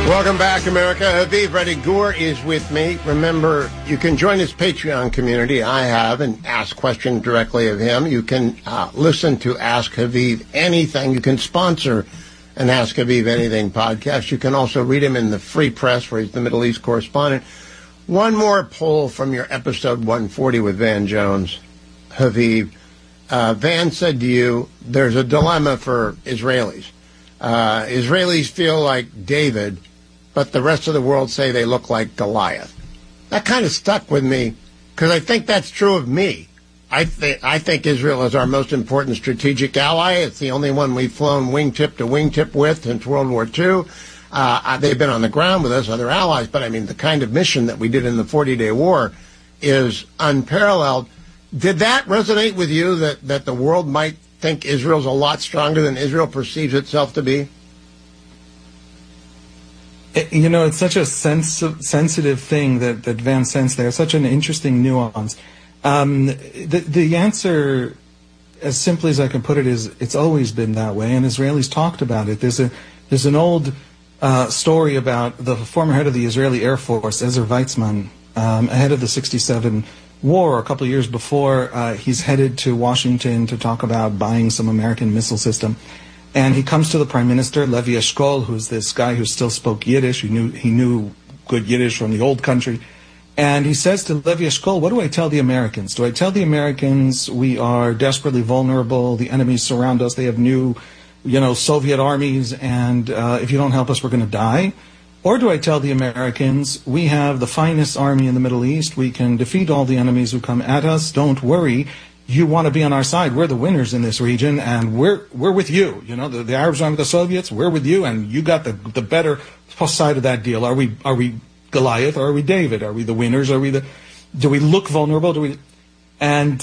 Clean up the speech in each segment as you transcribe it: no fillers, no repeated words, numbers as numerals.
Welcome back, America. Haviv Reddy Gur is with me. Remember, you can join his Patreon community. I have, and ask questions directly of him. You can listen to Ask Haviv Anything. You can sponsor an Ask Haviv Anything podcast. You can also read him in the Free Press, where he's the Middle East correspondent. One more poll from your episode 140 with Van Jones, Haviv. Van said to you, there's a dilemma for Israelis. Israelis feel like David, but the rest of the world say they look like Goliath. That kind of stuck with me, because I think that's true of me. I think Israel is our most important strategic ally. It's the only one we've flown wingtip to wingtip with since World War II. They've been on the ground with us, other allies, but I mean, the kind of mission that we did in the 40-day war is unparalleled. Did that resonate with you, that the world might think Israel's a lot stronger than Israel perceives itself to be? You know, it's such a sensitive thing that Van sensed there, such an interesting nuance. The answer, as simply as I can put it, is it's always been that way, and Israelis talked about it. There's an old story about the former head of the Israeli Air Force, Ezer Weizmann, ahead of the 67 war, a couple of years before. He's headed to Washington to talk about buying some American missile system. And he comes to the Prime Minister, Levi Eshkol, who's this guy who still spoke Yiddish. He knew good Yiddish from the old country. And he says to Levi Eshkol, what do I tell the Americans? Do I tell the Americans we are desperately vulnerable, the enemies surround us, they have new, Soviet armies, and if you don't help us, we're going to die? Or do I tell the Americans, we have the finest army in the Middle East, we can defeat all the enemies who come at us, don't worry, you want to be on our side, we're the winners in this region, and we're with you. The Arabs are with the Soviets, we're with you, and you got the better side of that deal. Are we Goliath, or are we David? Are we the winners? Do we look vulnerable? And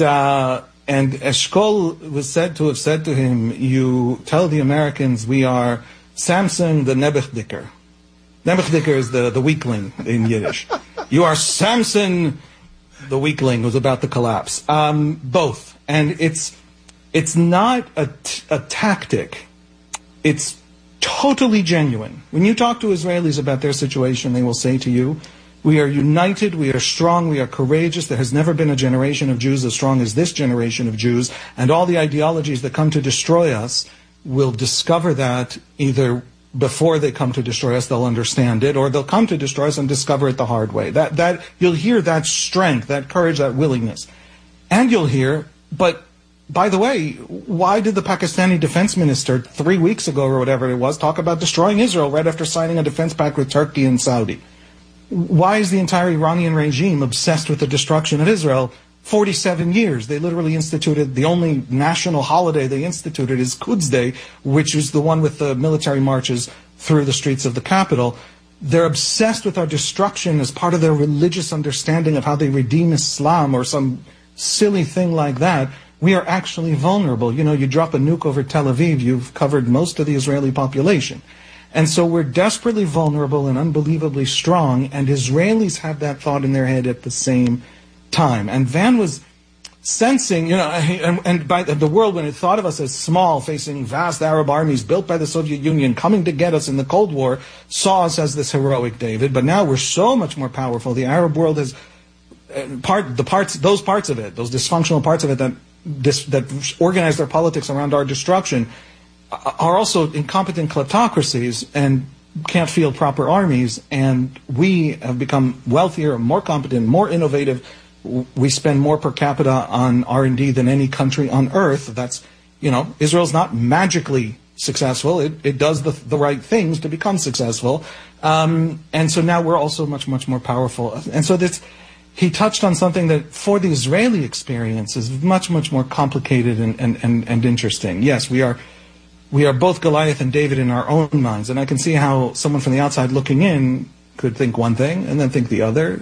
Eshkol was said to have said to him, you tell the Americans we are Samson the Nebuchadnezzar. Nebuchadnezzar is the weakling in Yiddish. You are Samson the weakling who's about to collapse. Both. And it's not a tactic. It's totally genuine. When you talk to Israelis about their situation, they will say to you, we are united, we are strong, we are courageous. There has never been a generation of Jews as strong as this generation of Jews. And all the ideologies that come to destroy us will discover that either before they come to destroy us, they'll understand it, or they'll come to destroy us and discover it the hard way. That you'll hear that strength, that courage, that willingness. And you'll hear, but by the way, why did the Pakistani defense minister 3 weeks ago or whatever it was talk about destroying Israel right after signing a defense pact with Turkey and Saudi? Why is the entire Iranian regime obsessed with the destruction of Israel? 47 years. They literally instituted, the only national holiday they instituted is Quds Day, which is the one with the military marches through the streets of the capital. They're obsessed with our destruction as part of their religious understanding of how they redeem Islam or some silly thing like that. We are actually vulnerable. You drop a nuke over Tel Aviv, you've covered most of the Israeli population. And so we're desperately vulnerable and unbelievably strong, and Israelis have that thought in their head at the same time. And Van was sensing, and by the world, when it thought of us as small, facing vast Arab armies built by the Soviet Union, coming to get us in the Cold War, saw us as this heroic David. But now we're so much more powerful. The Arab world has those parts of it, those dysfunctional parts of it that organize their politics around our destruction, are also incompetent kleptocracies and can't field proper armies. And we have become wealthier, more competent, more innovative. We spend more per capita on R&D than any country on earth. That's, Israel's not magically successful. It does the right things to become successful. And so now we're also much, much more powerful. And so he touched on something that for the Israeli experience is much, much more complicated and interesting. Yes, we are both Goliath and David in our own minds. And I can see how someone from the outside looking in could think one thing and then think the other.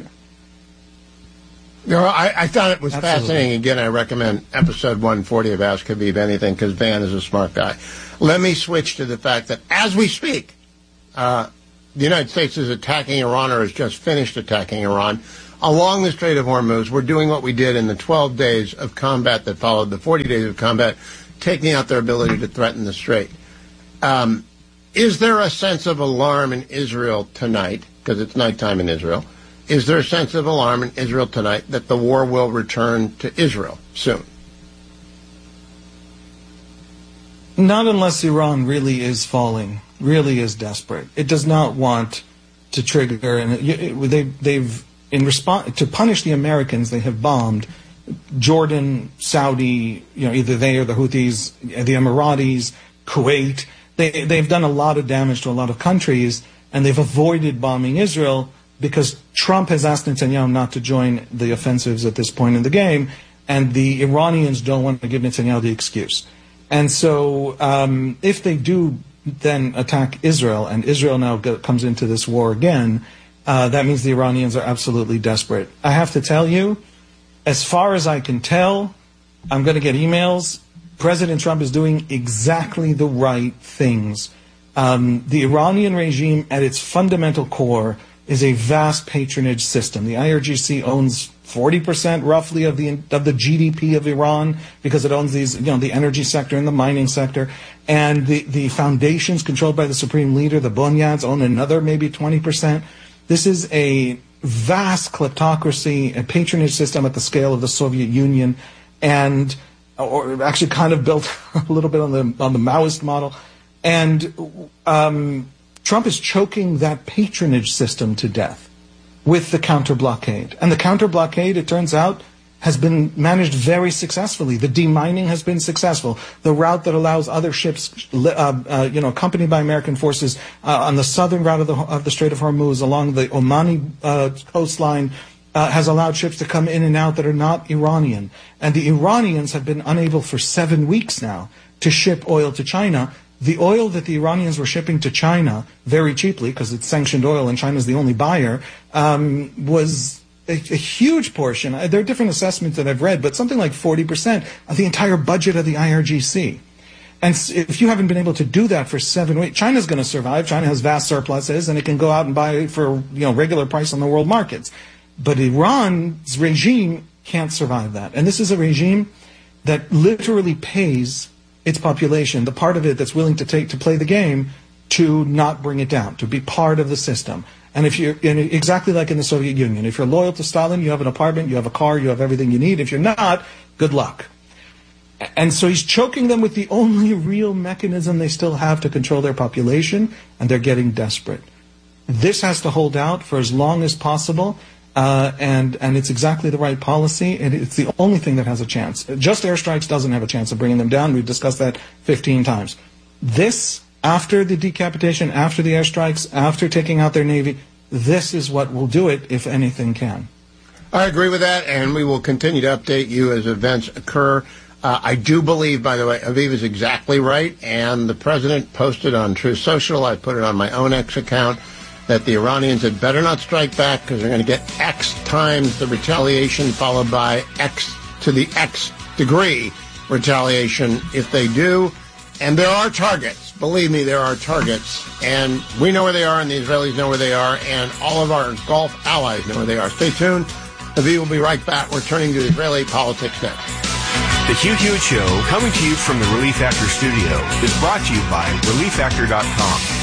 I thought it was fascinating. Again, I recommend episode 140 of Ask Haviv Anything, because Van is a smart guy. Let me switch to the fact that as we speak, the United States is attacking Iran, or has just finished attacking Iran. Along the Strait of Hormuz, we're doing what we did in the 12 days of combat that followed the 40 days of combat, taking out their ability to threaten the Strait. Is there a sense of alarm in Israel tonight, because it's nighttime in Israel, is there a sense of alarm in Israel tonight that the war will return to Israel soon? Not unless Iran really is falling, really is desperate. It does not want to trigger, and they've in response to punish the Americans, they have bombed Jordan, Saudi, either they or the Houthis, the Emiratis, Kuwait. They've done a lot of damage to a lot of countries, and they've avoided bombing Israel because Trump has asked Netanyahu not to join the offensives at this point in the game, and the Iranians don't want to give Netanyahu the excuse. And so if they do then attack Israel, and Israel now comes into this war again, that means the Iranians are absolutely desperate. I have to tell you, as far as I can tell, I'm going to get emails. President Trump is doing exactly the right things. The Iranian regime, at its fundamental core, is a vast patronage system. The IRGC owns 40% roughly of the GDP of Iran because it owns these, the energy sector and the mining sector. And the foundations controlled by the supreme leader, the Bunyads, own another maybe 20%. This is a vast kleptocracy, a patronage system at the scale of the Soviet Union, or actually kind of built a little bit on the Maoist model. And Trump is choking that patronage system to death with the counter-blockade. And the counter-blockade, it turns out, has been managed very successfully. The demining has been successful. The route that allows other ships, accompanied by American forces on the southern route of the Strait of Hormuz along the Omani coastline has allowed ships to come in and out that are not Iranian. And the Iranians have been unable for 7 weeks now to ship oil to China. The oil that the Iranians were shipping to China very cheaply, because it's sanctioned oil and China's the only buyer, was a huge portion. There are different assessments that I've read, but something like 40% of the entire budget of the IRGC. And if you haven't been able to do that for 7 weeks, China's going to survive. China has vast surpluses, and it can go out and buy for regular price on the world markets. But Iran's regime can't survive that. And this is a regime that literally pays its population, the part of it that's willing to play the game, to not bring it down, to be part of the system. And exactly like in the Soviet Union, if you're loyal to Stalin, you have an apartment, you have a car, you have everything you need. If you're not, good luck. And so he's choking them with the only real mechanism they still have to control their population, and they're getting desperate. This has to hold out for as long as possible, and it's exactly the right policy, and it's the only thing that has a chance. Just airstrikes doesn't have a chance of bringing them down. We've discussed that 15 times. This, after the decapitation, after the airstrikes, after taking out their navy, this is what will do it, if anything can. I agree with that, and we will continue to update you as events occur. I do believe, by the way, Aviv is exactly right, and the president posted on Truth Social, I put it on my own X account, that the Iranians had better not strike back because they're going to get X times the retaliation followed by X to the X degree retaliation if they do. And there are targets. Believe me, there are targets. And we know where they are, and the Israelis know where they are, and all of our Gulf allies know where they are. Stay tuned. Aviv will be right back. We're turning to Israeli politics next. The Hugh Hewitt Show, coming to you from the Relief Factor studio, is brought to you by ReliefFactor.com.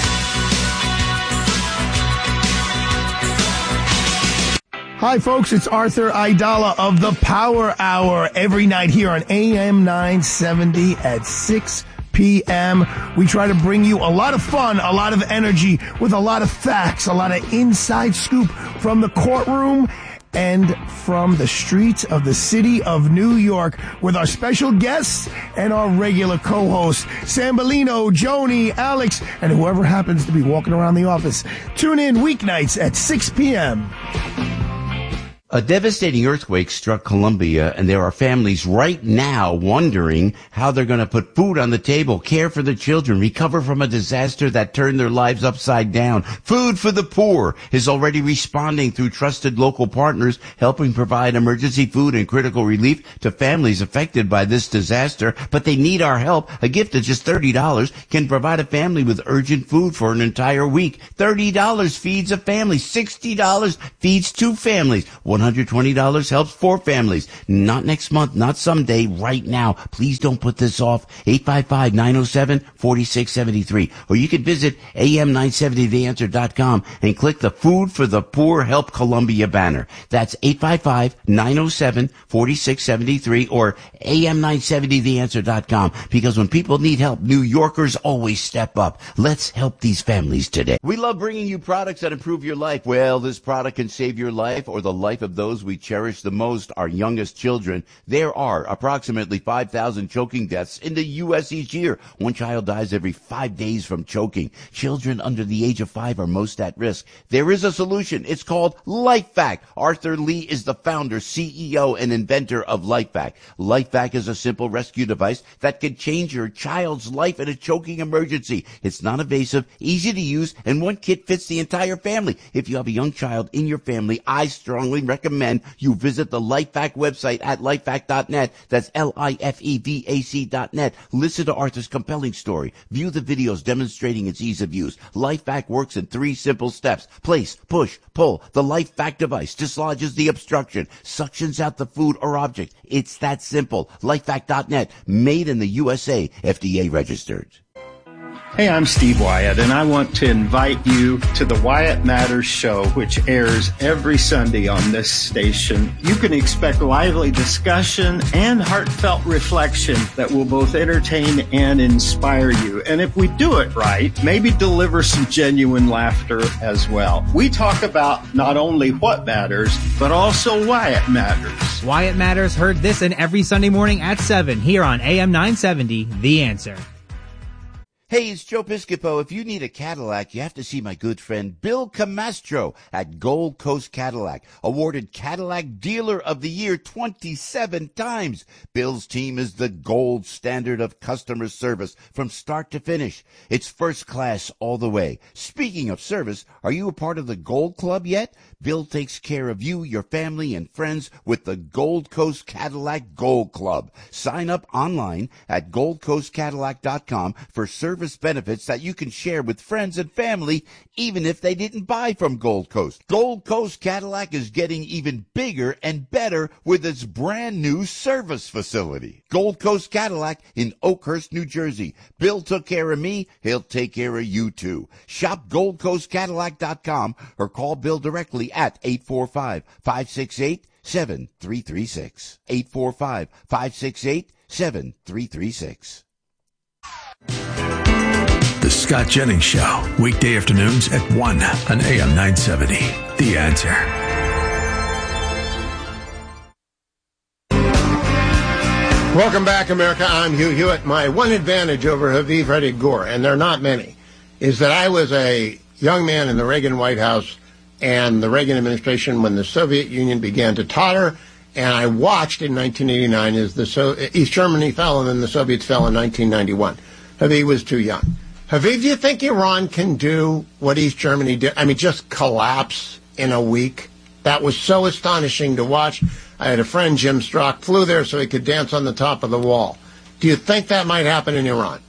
Hi, folks. It's Arthur Aidala of the Power Hour every night here on AM 970 at 6 p.m. We try to bring you a lot of fun, a lot of energy with a lot of facts, a lot of inside scoop from the courtroom and from the streets of the city of New York with our special guests and our regular co-hosts, Sam Bellino, Joni, Alex, and whoever happens to be walking around the office. Tune in weeknights at 6 p.m. A devastating earthquake struck Colombia, and there are families right now wondering how they're going to put food on the table, care for the children, recover from a disaster that turned their lives upside down. Food for the Poor is already responding through trusted local partners, helping provide emergency food and critical relief to families affected by this disaster. But they need our help. A gift of just $30 can provide a family with urgent food for an entire week. $30 feeds a family. $60 feeds two families. $120 helps 4 families. Not next month, not someday, right now. Please don't put this off. 855-907-4673. Or you can visit am970theanswer.com and click the Food for the Poor Help Columbia banner. That's 855-907-4673 or am970theanswer.com. Because when people need help, New Yorkers always step up. Let's help these families today. We love bringing you products that improve your life. Well, this product can save your life or the life of those we cherish the most, our youngest children. There are approximately 5,000 choking deaths in the U.S. each year. One child dies every 5 days from choking. Children under the age of 5 are most at risk. There is a solution. It's called LifeVac. Arthur Lee is the founder, CEO, and inventor of LifeVac. LifeVac is a simple rescue device that can change your child's life in a choking emergency. It's not invasive, easy to use, and one kit fits the entire family. If you have a young child in your family, I strongly recommend you visit the LifeVac website at lifevac.net. That's LIFEVAC.net. Listen to Arthur's compelling story. View the videos demonstrating its ease of use. LifeVac works in 3 simple steps. Place, push, pull. The LifeVac device dislodges the obstruction, suctions out the food or object. It's that simple. LifeVac.net. Made in the USA. FDA registered. Hey, I'm Steve Wyatt, and I want to invite you to the Wyatt Matters Show, which airs every Sunday on this station. You can expect lively discussion and heartfelt reflection that will both entertain and inspire you. And if we do it right, maybe deliver some genuine laughter as well. We talk about not only what matters, but also why it matters. Wyatt Matters, heard this and every Sunday morning at 7 here on AM 970, The Answer. Hey, it's Joe Piscopo. If you need a Cadillac, you have to see my good friend Bill Camastro at Gold Coast Cadillac, awarded Cadillac Dealer of the Year 27 times. Bill's team is the gold standard of customer service from start to finish. It's first class all the way. Speaking of service, are you a part of the Gold Club yet? Bill takes care of you, your family, and friends with the Gold Coast Cadillac Gold Club. Sign up online at goldcoastcadillac.com for service benefits that you can share with friends and family, even if they didn't buy from Gold Coast. Gold Coast Cadillac is getting even bigger and better with its brand new service facility. Gold Coast Cadillac in Oakhurst, New Jersey. Bill took care of me. He'll take care of you too. Shop goldcoastcadillac.com or call Bill directly at 845-568-7336. 845-568-7336. The Scott Jennings Show, weekday afternoons at 1 on AM 970. The Answer. Welcome back, America. I'm Hugh Hewitt. My one advantage over Haviv Rettig Gur, and there are not many, is that I was a young man in the Reagan White House and the Reagan administration when the Soviet Union began to totter, and I watched in 1989 as East Germany fell and then the Soviets fell in 1991. Haviv was too young. Haviv, do you think Iran can do what East Germany did? I mean, just collapse in a week? That was so astonishing to watch. I had a friend, Jim Strock, flew there so he could dance on the top of the wall. Do you think that might happen in Iran?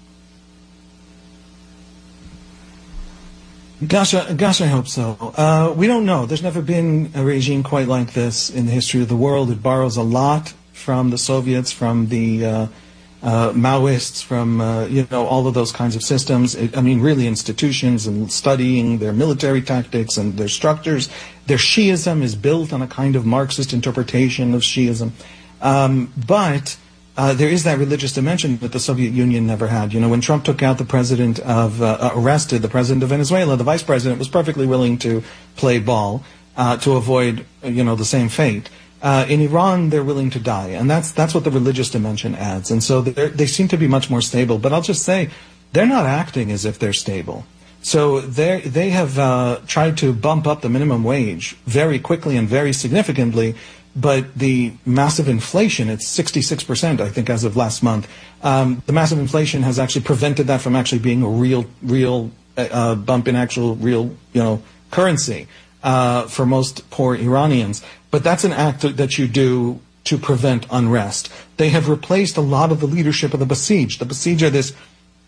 Gosh, I hope so. We don't know. There's never been a regime quite like this in the history of the world. It borrows a lot from the Soviets, from the Maoists, from all of those kinds of systems. Really institutions and studying their military tactics and their structures. Their Shiism is built on a kind of Marxist interpretation of Shiism. But there is that religious dimension that the Soviet Union never had. When Trump took out the president arrested the president of Venezuela, the vice president was perfectly willing to play ball to avoid, the same fate. In Iran, they're willing to die, and that's what the religious dimension adds. And so they seem to be much more stable. But I'll just say, they're not acting as if they're stable. So they have tried to bump up the minimum wage very quickly and very significantly. But the massive inflation, it's 66%, I think, as of last month. The massive inflation has actually prevented that from actually being a real bump in actual real, currency for most poor Iranians. But that's an act that you do to prevent unrest. They have replaced a lot of the leadership of the Basij. The Basij are this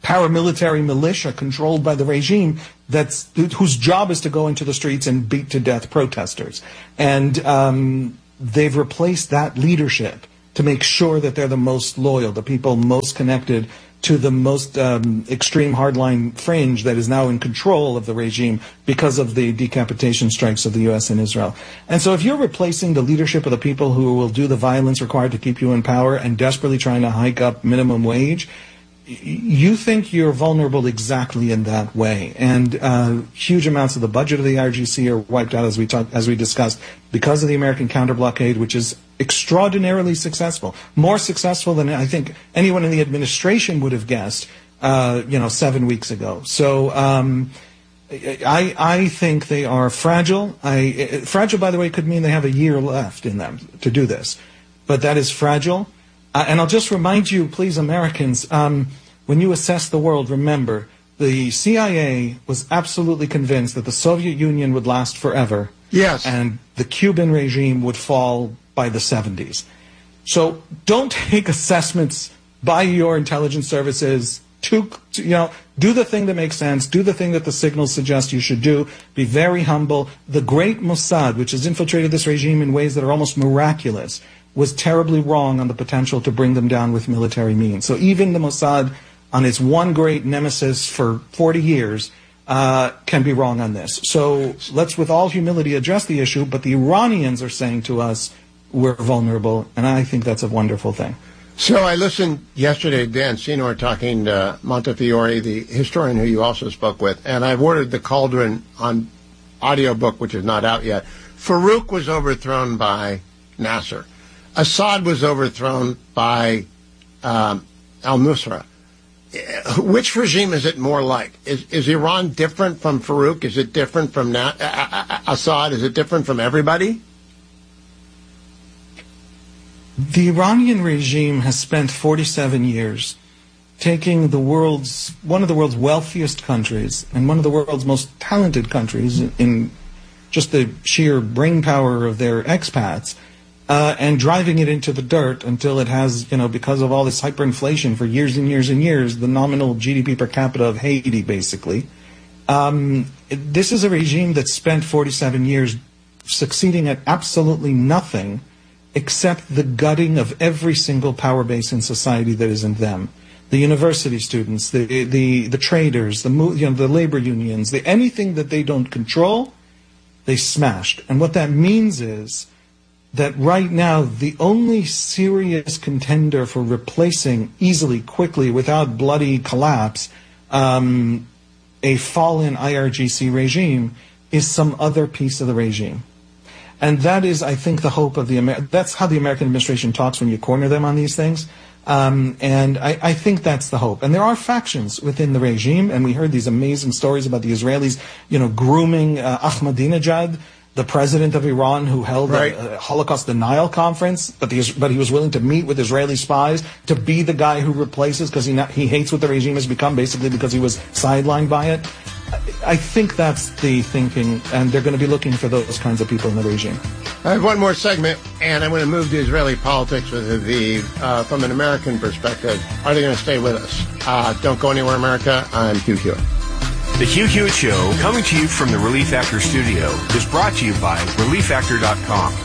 paramilitary militia controlled by the regime whose job is to go into the streets and beat to death protesters. And they've replaced that leadership to make sure that they're the most loyal, the people most connected to the most extreme hardline fringe that is now in control of the regime because of the decapitation strikes of the U.S. and Israel. And so if you're replacing the leadership of the people who will do the violence required to keep you in power and desperately trying to hike up minimum wage, you think you're vulnerable exactly in that way. And huge amounts of the budget of the IRGC are wiped out, as we discussed, because of the American counter-blockade, which is extraordinarily successful, more successful than I think anyone in the administration would have guessed, 7 weeks ago. So I think they are fragile. Fragile, by the way, could mean they have a year left in them to do this, but that is fragile. And I'll just remind you, please, Americans, when you assess the world, remember, the CIA was absolutely convinced that the Soviet Union would last forever. Yes. And the Cuban regime would fall by the 70s. So don't take assessments by your intelligence services do the thing that makes sense, do the thing that the signals suggest you should do, be very humble. The great Mossad, which has infiltrated this regime in ways that are almost miraculous, was terribly wrong on the potential to bring them down with military means. So even the Mossad, on its one great nemesis for 40 years, can be wrong on this. So let's, with all humility, address the issue, but the Iranians are saying to us, we're vulnerable, and I think that's a wonderful thing. So I listened yesterday to Dan Senor talking to Montefiore, the historian who you also spoke with, and I've ordered the Cauldron on audiobook, which is not out yet. Farouk was overthrown by Nasser. Assad was overthrown by al-Nusra. Which regime is it more like? Is Iran different from Farouk? Is it different from Assad? Is it different from everybody? The Iranian regime has spent 47 years taking one of the world's wealthiest countries and one of the world's most talented countries in just the sheer brain power of their expats, and driving it into the dirt until it has, because of all this hyperinflation for years and years and years, the nominal GDP per capita of Haiti, basically. This is a regime that spent 47 years succeeding at absolutely nothing except the gutting of every single power base in society that isn't them. The university students, the traders, the labor unions, anything that they don't control, they smashed. And what that means is that right now the only serious contender for replacing easily, quickly, without bloody collapse, a fallen IRGC regime is some other piece of the regime. And that is, I think, the hope of that's how the American administration talks when you corner them on these things. And I think that's the hope. And there are factions within the regime, and we heard these amazing stories about the Israelis, grooming Ahmadinejad, the president of Iran, who held a Holocaust denial conference, but he was willing to meet with Israeli spies to be the guy who replaces, because he hates what the regime has become, basically because he was sidelined by it. I think that's the thinking, and they're going to be looking for those kinds of people in the regime. I have one more segment, and I'm going to move to Israeli politics with Haviv. From an American perspective, are they going to stay with us? Don't go anywhere, America. I'm Hugh Hewitt. The Hugh Hewitt Show, coming to you from the Relief Factor studio, is brought to you by ReliefFactor.com.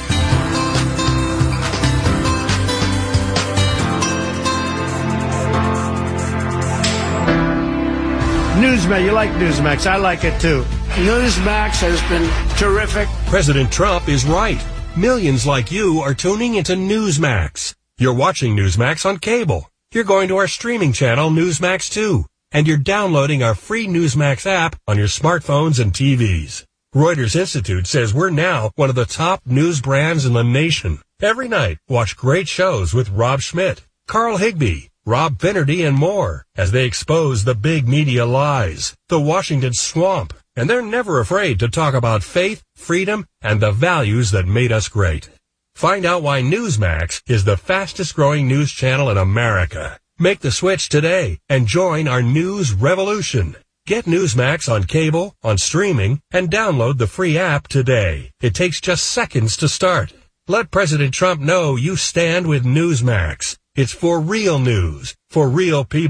Newsmax, you like Newsmax. I like it too. Newsmax has been terrific. President Trump is right. Millions like you are tuning into Newsmax. You're watching Newsmax on cable. You're going to our streaming channel, Newsmax 2. And you're downloading our free Newsmax app on your smartphones and TVs. Reuters Institute says we're now one of the top news brands in the nation. Every night, watch great shows with Rob Schmidt, Carl Higbie, Rob Finnerty, and more as they expose the big media lies, the Washington swamp, and they're never afraid to talk about faith, freedom, and the values that made us great. Find out why Newsmax is the fastest growing news channel in America. Make the switch today and join our news revolution. Get Newsmax on cable, on streaming, and download the free app today. It takes just seconds to start. Let President Trump know you stand with Newsmax. It's for real news, for real people.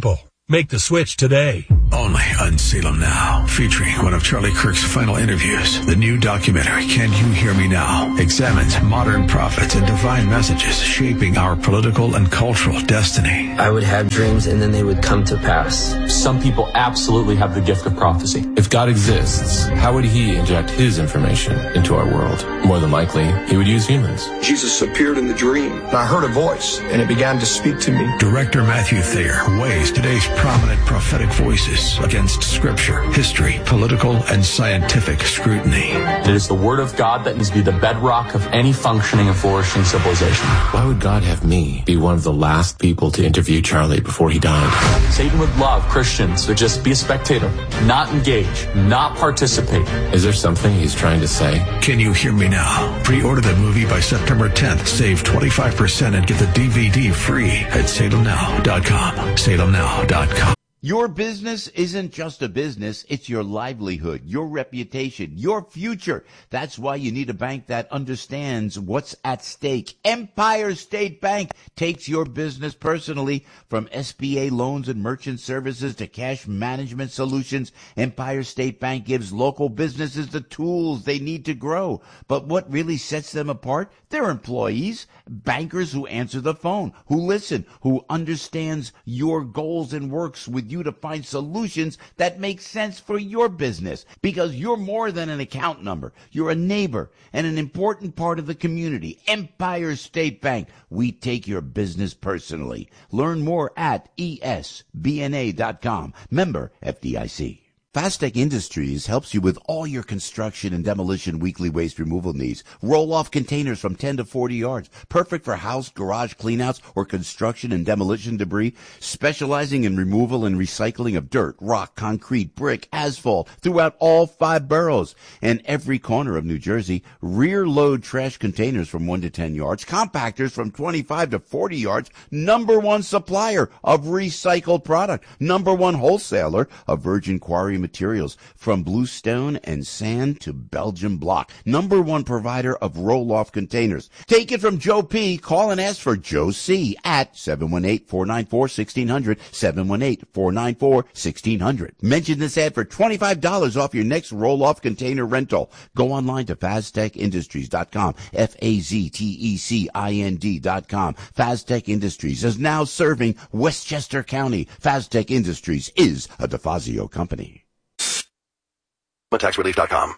Make the switch today. Only on Salem Now, featuring one of Charlie Kirk's final interviews. The new documentary, Can You Hear Me Now?, examines modern prophets and divine messages shaping our political and cultural destiny. I would have dreams and then they would come to pass. Some people absolutely have the gift of prophecy. If God exists, how would he inject his information into our world? More than likely, he would use humans. Jesus appeared in the dream. I heard a voice, and it began to speak to me. Director Matthew Thayer weighs today's prominent prophetic voices against scripture, history, political, and scientific scrutiny. It is the word of God that needs to be the bedrock of any functioning and flourishing civilization. Why would God have me be one of the last people to interview Charlie before he died? Satan would love Christians to just be a spectator, not engage, not participate. Is there something he's trying to say? Can You Hear Me Now? Pre-order the movie by September 10th. Save 25% and get the DVD free at salemnow.com. salemnow.com. Your business isn't just a business, it's your livelihood, your reputation, your future. That's why you need a bank that understands what's at stake. Empire State Bank takes your business personally. From SBA loans and merchant services to cash management solutions, Empire State Bank gives local businesses the tools they need to grow. But what really sets them apart? Their employees, bankers who answer the phone, who listen, who understands your goals and works with you to find solutions that make sense for your business. Because you're more than an account number. You're a neighbor and an important part of the community. Empire State Bank. We take your business personally. Learn more at esbna.com. Member FDIC. Fastech Industries helps you with all your construction and demolition weekly waste removal needs. Roll-off containers from 10 to 40 yards. Perfect for house, garage cleanouts, or construction and demolition debris. Specializing in removal and recycling of dirt, rock, concrete, brick, asphalt throughout all 5 boroughs and every corner of New Jersey. Rear-load trash containers from 1 to 10 yards. Compactors from 25 to 40 yards. #1 supplier of recycled product. #1 wholesaler of virgin quarry materials from bluestone and sand to Belgian block. #1 provider of roll-off containers. Take it from Joe P. Call and ask for Joe C. at 718-494-1600, 718-494-1600. Mention this ad for $25 off your next roll-off container rental. Go online to FazTechIndustries.com, FazTechInd.com. Faztech Industries is now serving Westchester County. Faztech Industries is a DeFazio company. TaxRelief.com.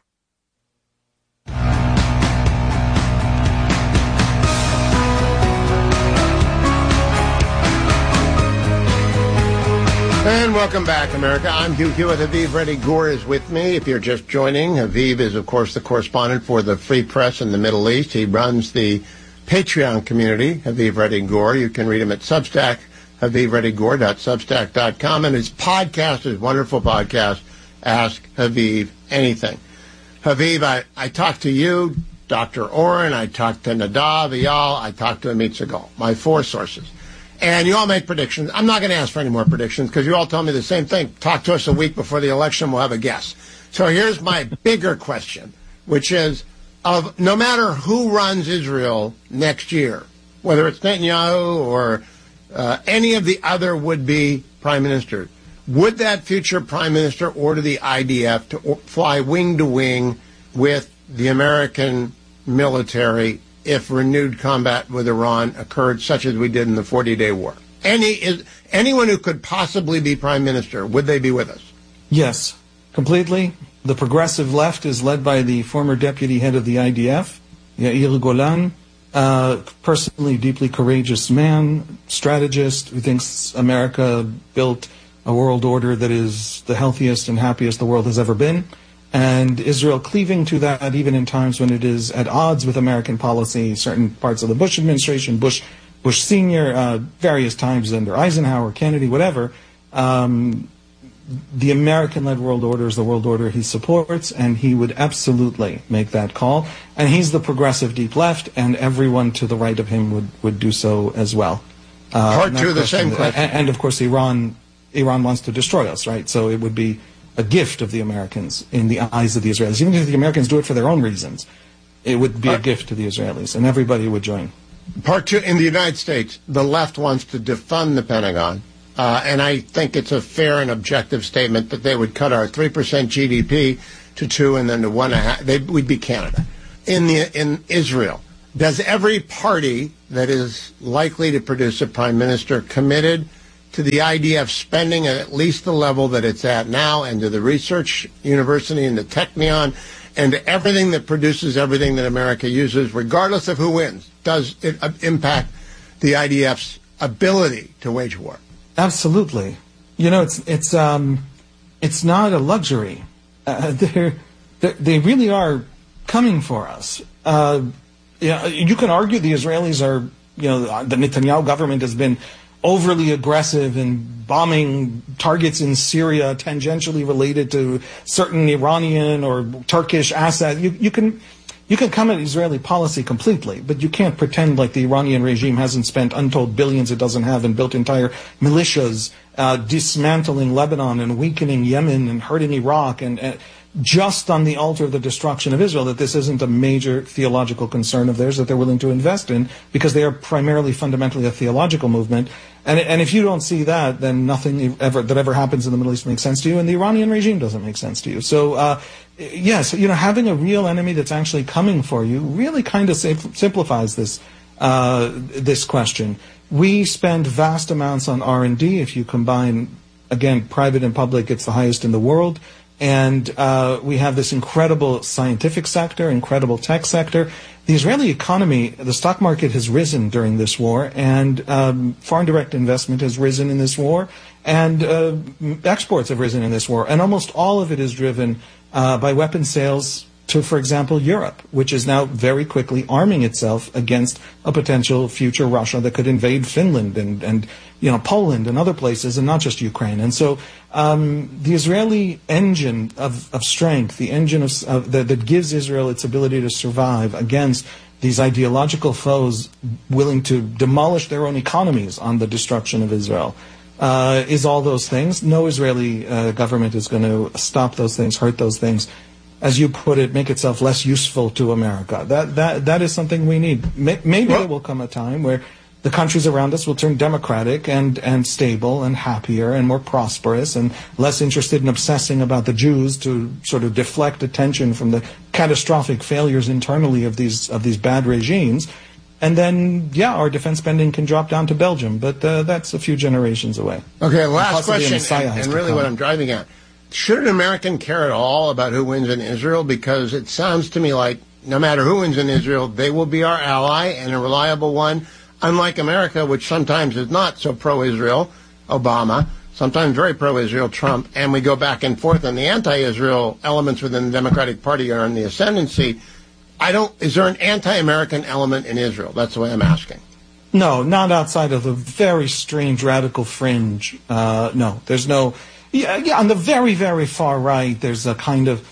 And welcome back, America. I'm Hugh Hewitt. Haviv Reddy Gur is with me. If you're just joining, Haviv is, of course, the correspondent for the Free Press in the Middle East. He runs the Patreon community, Haviv Reddy Gur. You can read him at Substack, HavivReddyGur.substack.com. And his podcast, his wonderful podcast, Ask Haviv Anything. Haviv, I talked to you, Dr. Oren, I talked to Nadav, Eyal, I talked to Amit Segal, my 4 sources. And you all make predictions. I'm not going to ask for any more predictions because you all tell me the same thing. Talk to us a week before the election, we'll have a guess. So here's my bigger question, which is, of no matter who runs Israel next year, whether it's Netanyahu or any of the other would-be prime ministers, would that future prime minister order the IDF to fly wing to wing with the American military if renewed combat with Iran occurred, such as we did in the 40-day war? Anyone who could possibly be prime minister, would they be with us? Yes, completely. The progressive left is led by the former deputy head of the IDF, Yair Golan, personally deeply courageous man, strategist who thinks America built a world order that is the healthiest and happiest the world has ever been, and Israel cleaving to that even in times when it is at odds with American policy, certain parts of the Bush administration, Bush Sr., various times under Eisenhower, Kennedy, whatever. The American-led world order is the world order he supports, and he would absolutely make that call. And he's the progressive deep left, and everyone to the right of him would do so as well. Part 2 of the same question. And of course, Iran wants to destroy us, right? So it would be a gift of the Americans in the eyes of the Israelis. Even if the Americans do it for their own reasons, it would be a gift to the Israelis, and everybody would join. Part 2, in the United States, the left wants to defund the Pentagon. and I think it's a fair and objective statement that they would cut our 3% GDP to 2 and then to 1.5. We'd be Canada. In Israel, does every party that is likely to produce a prime minister committed to the idea of spending at least the level that it's at now, and to the research university and the Technion and to everything that produces everything that America uses, regardless of who wins, does it impact the IDF's ability to wage war? Absolutely. You know, it's not a luxury. They really are coming for us. You can argue the Israelis are, the Netanyahu government has been overly aggressive in bombing targets in Syria tangentially related to certain Iranian or Turkish assets. You can come at Israeli policy completely, but you can't pretend like the Iranian regime hasn't spent untold billions it doesn't have and built entire militias, dismantling Lebanon and weakening Yemen and hurting Iraq and just on the altar of the destruction of Israel, that this isn't a major theological concern of theirs that they're willing to invest in, because they are primarily fundamentally a theological movement. And if you don't see that, then nothing that ever happens in the Middle East makes sense to you, and the Iranian regime doesn't make sense to you. So, yes, having a real enemy that's actually coming for you really kind of simplifies this question. We spend vast amounts on R&D. If you combine, again, private and public, it's the highest in the world. And we have this incredible scientific sector, incredible tech sector. The Israeli economy, the stock market has risen during this war, and foreign direct investment has risen in this war, and exports have risen in this war. And almost all of it is driven by weapons sales to, for example, Europe, which is now very quickly arming itself against a potential future Russia that could invade Finland and Poland and other places, and not just Ukraine. And so the Israeli engine of strength, the engine that gives Israel its ability to survive against these ideological foes willing to demolish their own economies on the destruction of Israel, is all those things. No Israeli government is going to stop those things, hurt those things, as you put it, make itself less useful to America. That is something we need. Maybe there will come a time where the countries around us will turn democratic and stable and happier and more prosperous and less interested in obsessing about the Jews to sort of deflect attention from the catastrophic failures internally of these bad regimes. And then, our defense spending can drop down to Belgium, but that's a few generations away. Okay, last question, and really what I'm driving at. Should an American care at all about who wins in Israel? Because it sounds to me like no matter who wins in Israel, they will be our ally and a reliable one, unlike America, which sometimes is not so pro-Israel, Obama, sometimes very pro-Israel, Trump, and we go back and forth, and the anti-Israel elements within the Democratic Party are in the ascendancy. Is there an anti-American element in Israel? That's the way I'm asking. No, not outside of the very strange radical fringe. No, there's no... Yeah, on the very, very far right, there's a kind of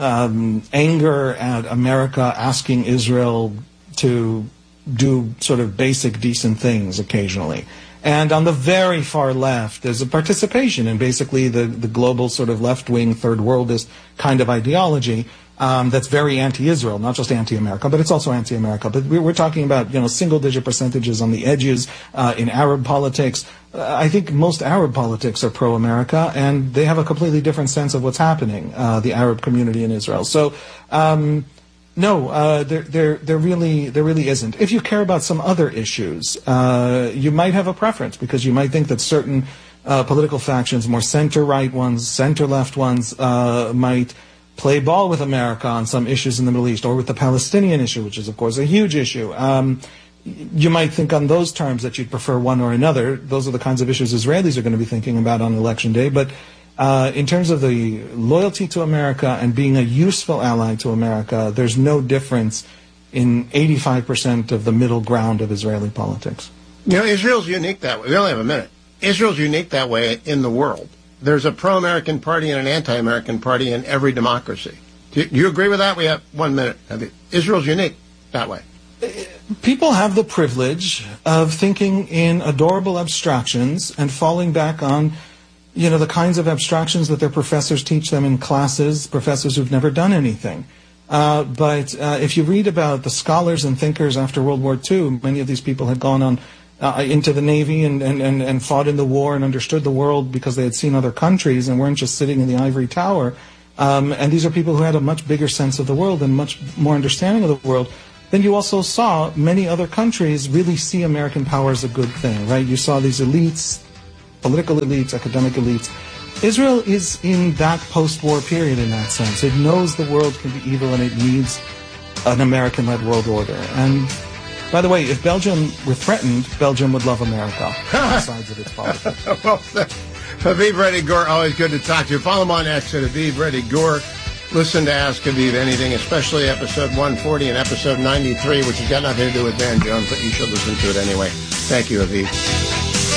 anger at America asking Israel to do sort of basic decent things occasionally. And on the very far left, there's a participation in basically the global sort of left-wing, third worldist kind of ideology that's very anti-Israel, not just anti-America, but it's also anti-America. But we're talking about, single-digit percentages on the edges in Arab politics. I think most Arab politics are pro-America, and they have a completely different sense of what's happening, the Arab community in Israel. So, no, there really isn't. If you care about some other issues, you might have a preference, because you might think that certain political factions, more center-right ones, center-left ones, might play ball with America on some issues in the Middle East, or with the Palestinian issue, which is, of course, a huge issue. You might think on those terms that you'd prefer one or another. Those are the kinds of issues Israelis are going to be thinking about on Election Day. But in terms of the loyalty to America and being a useful ally to America, there's no difference in 85% of the middle ground of Israeli politics. Israel's unique that way. We only have a minute. Israel's unique that way in the world. There's a pro-American party and an anti-American party in every democracy. Do you agree with that? We have 1 minute. Israel's unique that way. People have the privilege of thinking in adorable abstractions and falling back on, the kinds of abstractions that their professors teach them in classes, professors who've never done anything. But if you read about the scholars and thinkers after World War II, many of these people had gone on into the Navy and fought in the war and understood the world because they had seen other countries and weren't just sitting in the ivory tower. And these are people who had a much bigger sense of the world and much more understanding of the world. Then you also saw many other countries really see American power as a good thing, right? You saw these elites, political elites, academic elites. Israel is in that post-war period in that sense. It knows the world can be evil and it needs an American-led world order. And by the way, if Belgium were threatened, Belgium would love America, both sides of its politics. Well, Haviv Reddy Gur, always good to talk to you. Follow him on X at Haviv Reddy Gur. Listen to Ask Haviv Anything, especially episode 140 and episode 93, which has got nothing to do with Van Jones, but you should listen to it anyway. Thank you, Haviv.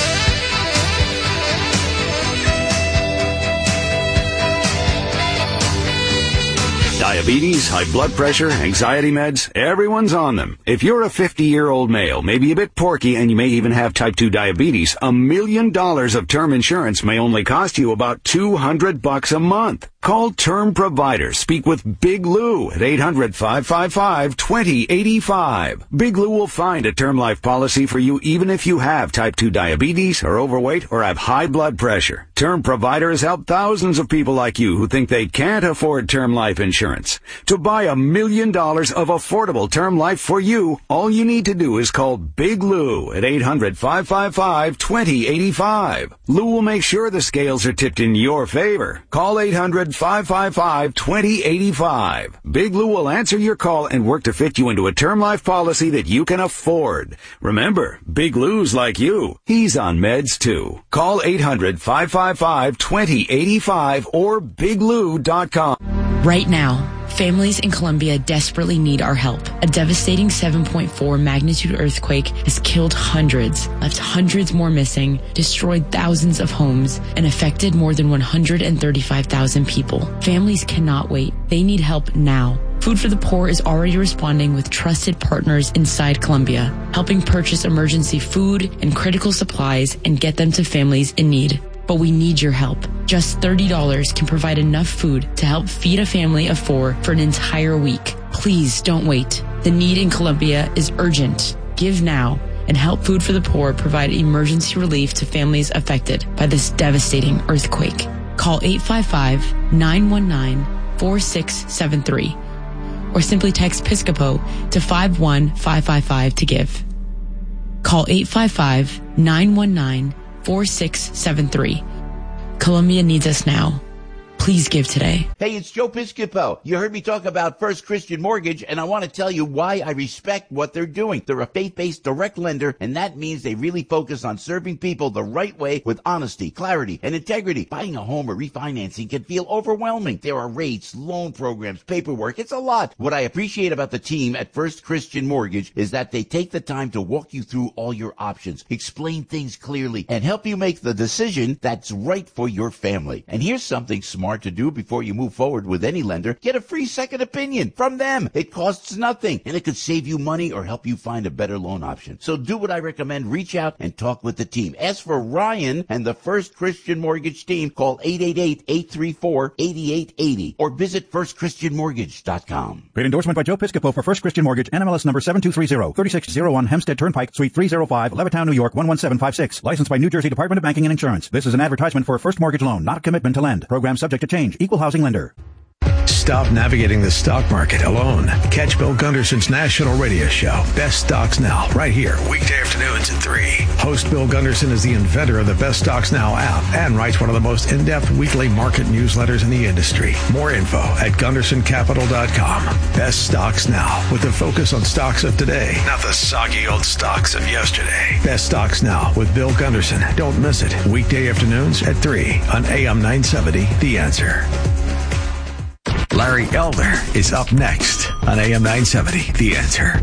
Diabetes, high blood pressure, anxiety meds, everyone's on them. If you're a 50-year-old male, maybe a bit porky, and you may even have type 2 diabetes, $1 million of term insurance may only cost you about $200 a month. Call Term Provider. Speak with Big Lou at 800-555-2085. Big Lou will find a term life policy for you even if you have type 2 diabetes, are overweight, or have high blood pressure. Term Provider has helped thousands of people like you who think they can't afford term life insurance. To buy $1 million of affordable term life for you, all you need to do is call Big Lou at 800-555-2085. Lou will make sure the scales are tipped in your favor. Call 800-555-2085. Big Lou will answer your call and work to fit you into a term life policy that you can afford. Remember, Big Lou's like you. He's on meds too. Call 800-555-2085 or biglou.com. Right now, families in Colombia desperately need our help. A devastating 7.4 magnitude earthquake has killed hundreds, left hundreds more missing, destroyed thousands of homes, and affected more than 135,000 people. Families cannot wait. They need help now. Food for the Poor is already responding with trusted partners inside Colombia, helping purchase emergency food and critical supplies and get them to families in need. But we need your help. Just $30 can provide enough food to help feed a family of 4 for an entire week. Please don't wait. The need in Colombia is urgent. Give now and help Food for the Poor provide emergency relief to families affected by this devastating earthquake. Call 855-919-4673 or simply text Piscopo to 51555 to give. Call 855-919-4673. Colombia needs us now. Please give today. Hey, it's Joe Piscopo. You heard me talk about First Christian Mortgage, and I want to tell you why I respect what they're doing. They're a faith-based direct lender, and that means they really focus on serving people the right way with honesty, clarity, and integrity. Buying a home or refinancing can feel overwhelming. There are rates, loan programs, paperwork. It's a lot. What I appreciate about the team at First Christian Mortgage is that they take the time to walk you through all your options, explain things clearly, and help you make the decision that's right for your family. And here's something smart to do before you move forward with any lender. Get a free second opinion from them. It costs nothing, and it could save you money or help you find a better loan option. So do what I recommend. Reach out and talk with the team. Ask for Ryan and the First Christian Mortgage team. Call 888-834-8880 or visit firstchristianmortgage.com. Great endorsement by Joe Piscopo for First Christian Mortgage, NMLS number 7230, 3601 Hempstead Turnpike, Suite 305, Levittown, New York 11756. Licensed by New Jersey Department of Banking and Insurance. This is an advertisement for a first mortgage loan, not a commitment to lend. Program subject to change. Equal housing lender. Stop navigating the stock market alone. Catch Bill Gunderson's national radio show, Best Stocks Now, right here, weekday afternoons at 3. Host Bill Gunderson is the inventor of the Best Stocks Now app and writes one of the most in-depth weekly market newsletters in the industry. More info at GundersonCapital.com. Best Stocks Now, with a focus on stocks of today, not the soggy old stocks of yesterday. Best Stocks Now with Bill Gunderson. Don't miss it. Weekday afternoons at 3 on AM 970, The Answer. Larry Elder is up next on AM 970, The Answer.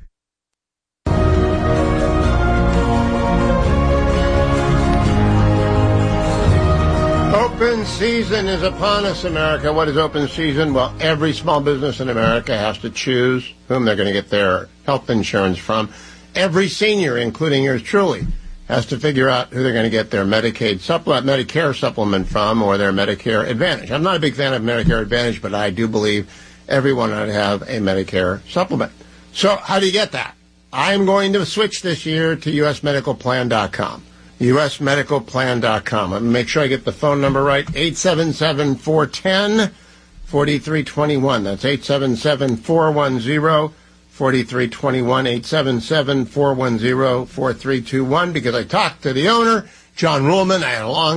Open season is upon us, America. What is open season? Well, every small business in America has to choose whom they're going to get their health insurance from. Every senior, including yours truly, has to figure out who they're going to get their Medicare supplement from or their Medicare Advantage. I'm not a big fan of Medicare Advantage, but I do believe everyone ought to have a Medicare supplement. So how do you get that? I'm going to switch this year to usmedicalplan.com. usmedicalplan.com. I'm going to make sure I get the phone number right. 877-410-4321. That's 877-410-4321. 877-410-4321, because I talked to the owner, John Ruhlman. I had a long